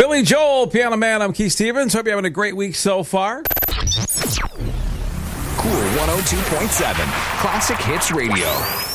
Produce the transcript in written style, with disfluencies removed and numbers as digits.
Billy Joel, Piano Man. I'm Keith Stevens. Hope you're having a great week so far. Cool 102.7 Classic Hits Radio.